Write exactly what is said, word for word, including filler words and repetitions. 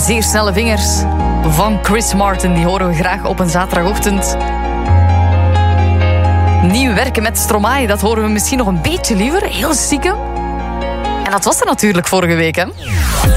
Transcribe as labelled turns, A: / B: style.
A: Zeer snelle vingers van Chris Martin. Die horen we graag op een zaterdagochtend. Nieuw werken met Stromae, dat horen we misschien nog een beetje liever. Heel stiekem. En dat was er natuurlijk vorige week, hè?